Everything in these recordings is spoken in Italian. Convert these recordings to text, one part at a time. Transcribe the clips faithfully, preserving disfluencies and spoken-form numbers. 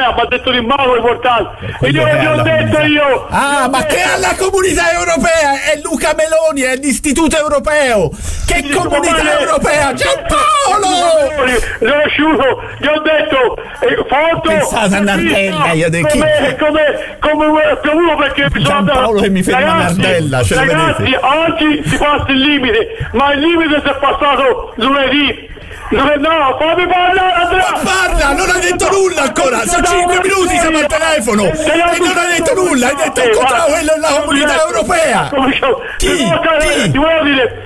Andrea, mi ha detto di Mauro importante. E io gli ho detto io. Ah, ma che ha la comunità europea? È Luca Meloni, è l'Istituto Europeo. Che comunità europea? Giampaolo! Riconosciuto, gli ho detto, eh, foto. Pensate a Nardella, io de chi? Come, come, come è piovuto perché Giampaolo che mi ferma Nardella, ce lo ragazzi, vedete? oggi si passa il limite, ma il limite si è passato lunedì. No, fammi parlare, Andrea! Ma parla, non ha detto nulla ancora, sono cinque minuti, siamo al telefono e non ha detto nulla, hai detto il contrario, quello è la comunità europea! Chi? Chi? Ti volevo dire,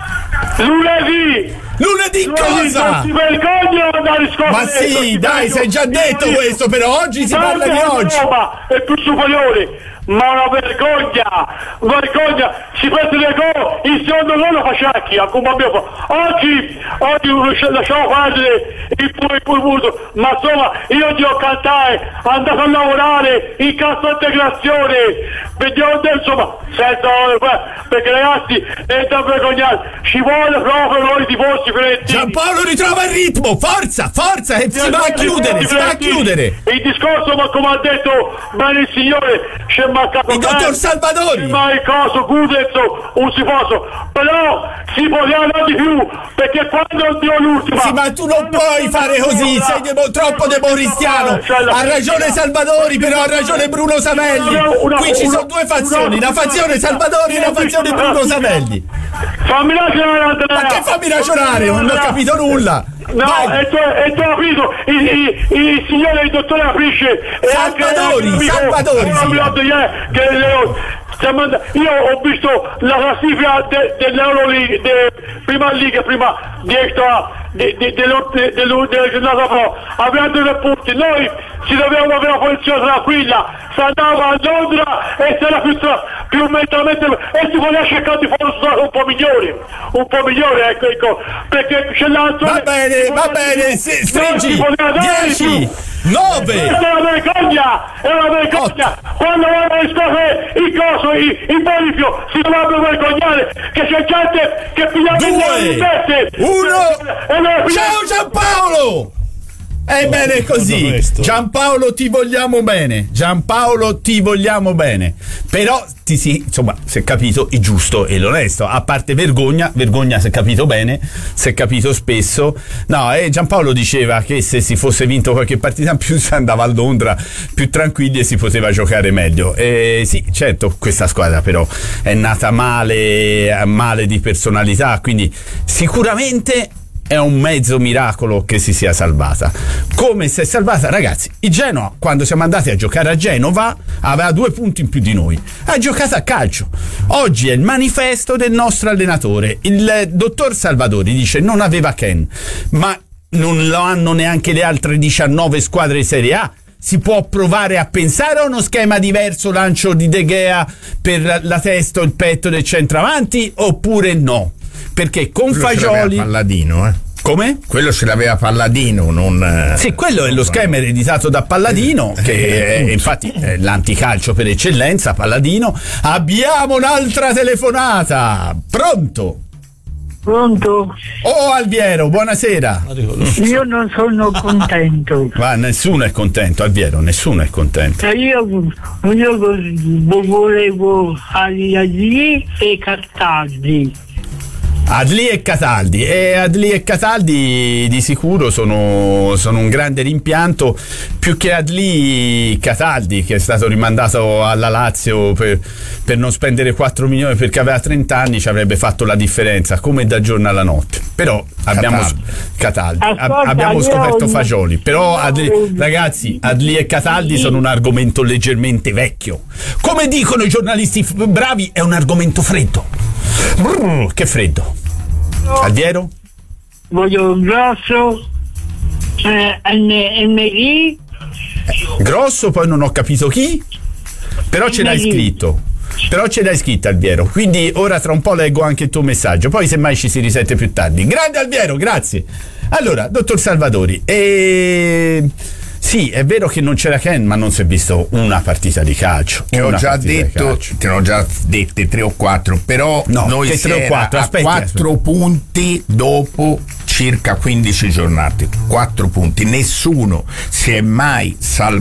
lunedì! Lunedì cosa? Non si vergogna andare in scuola. Ma sì, dai, sei già detto questo, però oggi si parla di oggi. Roma è più superiore. Ma una vergogna, una vergogna, si prende le cose, il secondo gol lo facciacchi, come abbiamo fatto. Oggi, oggi lasciamo fare il pulmuto, ma insomma io oggi ho cantare, andato a lavorare in cassa integrazione, vediamo insomma, senza, perché ragazzi è da vergognare, ci vuole proprio noi tifosi fiorentini. Giampaolo ritrova il ritmo, forza, forza, che si va a chiudere, si va a chiudere. Il discorso, ma come ha detto bene il signore, c'è mancato il dottor Salvadori, ma il coso Gudezzo un si posso, però si poteva andare di più, perché quando dio l'ultima. Sì, ma tu non puoi fare così, sei demo, troppo democristiano. Ha ragione Salvadori, però ha ragione Bruno Savelli. Qui ci sono due fazioni, una fazione Salvadori e una fazione Bruno Savelli. Fammi ragionare, Andrea. Ma che fammi ragionare? Non ho capito nulla. No, e tu hai capito, il, il, il signore, il dottore Aprisce Salvadori, anche, Salvadori, Salvadori sì. Che le, io ho visto la classifica de, dell'Euro League, de, prima Liga, prima di extra de, de, de, della giornata pro, abbiamo due punti, noi ci dobbiamo avere una posizione tranquilla, si andava a Londra e si era più, più mentalmente e si poteva cercare di fare un po' migliore, un po' migliore, ecco, ecco, perché c'è l'altro. Va bene, va bene, sì, stringi, dieci, nove. È una vergogna, è una vergogna. Quando vanno a riscoprire il coso, il, il Bonifio, si dovrebbero vergognare, che c'è gente che pigliava due, uno, ciao Giampaolo! Ebbene così, Giampaolo ti vogliamo bene, Giampaolo ti vogliamo bene, però ti si, insomma, si è capito il giusto e l'onesto, a parte vergogna, vergogna si è capito bene, si è capito spesso, no, e Giampaolo diceva che se si fosse vinto qualche partita in più si andava a Londra più tranquilli e si poteva giocare meglio, e sì, certo, questa squadra però è nata male, male di personalità, quindi sicuramente è un mezzo miracolo che si sia salvata. Come si è salvata? Ragazzi, il Genoa, quando siamo andati a giocare a Genova, aveva due punti in più di noi. Ha giocato a calcio. Oggi è il manifesto del nostro allenatore. Il dottor Salvadori dice non aveva Ken, ma non lo hanno neanche le altre diciannove squadre di Serie A. Si può provare a pensare a uno schema diverso, lancio di De Gea per la testa o il petto del centravanti, oppure no? Perché con quello Fagioli Palladino, eh? Come? Quello ce l'aveva Palladino, non sì, quello è lo schema ereditato da Palladino, che è infatti è l'anticalcio per eccellenza. Palladino. Abbiamo un'altra telefonata. Pronto? Pronto? Oh Alviero, buonasera. Io non sono contento. Ma nessuno è contento, Alviero, nessuno è contento. Io, io volevo Adli e Cataldi. Adli e Cataldi e Adli e Cataldi di sicuro sono, sono un grande rimpianto, più che Adli Cataldi, che è stato rimandato alla Lazio per, per non spendere quattro milioni perché aveva trenta anni, ci avrebbe fatto la differenza come da giorno alla notte. Però abbiamo Cataldi, Ascolta, abbiamo scoperto Fagioli, però Adli, ragazzi, Adli e Cataldi sono un argomento leggermente vecchio, come dicono i giornalisti bravi, è un argomento freddo. Brrr, che freddo. Alviero? Voglio un grosso eh, M D. Grosso, poi non ho capito chi, però ce l'hai scritto. Però ce l'hai scritto, Alviero. Quindi ora tra un po' leggo anche il tuo messaggio. Poi semmai ci si risente più tardi. Grande Alviero, grazie. Allora, dottor Salvadori, e... sì, è vero che non c'era Ken, ma non si è visto una partita di calcio. Ti ho già detto, te ne ho già dette tre o quattro, però no, noi che tre o quattro, a aspetti, quattro aspetti. punti dopo circa quindici giornate, quattro punti. Nessuno si è mai salvato